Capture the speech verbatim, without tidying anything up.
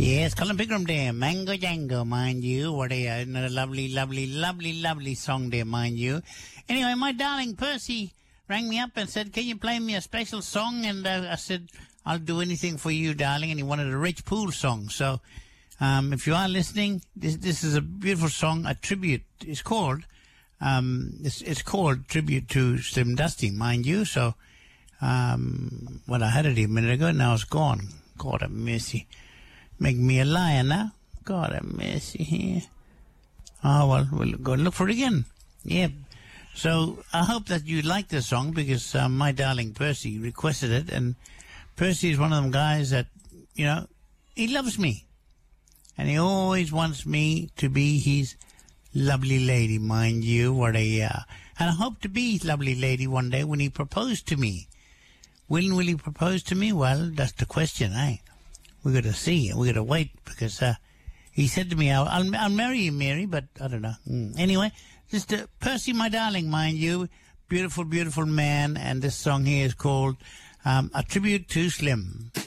Yes, Colin Pickram there. Mango Jango, mind you. What a, another lovely, lovely, lovely, lovely song there, mind you. Anyway, my darling Percy rang me up and said, can you play me a special song? And uh, I said, I'll do anything for you, darling. And he wanted a Rich Poole song. So um, if you are listening, this this is a beautiful song, a tribute. It's called, um, it's, it's called Tribute to Slim Dusty, mind you. So, um, well, I had it a minute ago, now it's gone. God have mercy. Make me a liar now. God have mercy here. Oh, well, we'll go look for it again. Yeah. So I hope that you like this song because uh, my darling Percy requested it. And Percy is one of them guys that, you know, he loves me. And he always wants me to be his lovely lady, mind you. What a, uh, and I hope to be his lovely lady one day when he proposed to me. When will he propose to me? Well, that's the question, eh? We got to see. We got to wait because uh, he said to me, "I'll, I'll, I'll marry you, Mary," but I don't know. Mm. Anyway, just uh, Percy, my darling, mind you, beautiful, beautiful man, and this song here is called um, "A Tribute to Slim."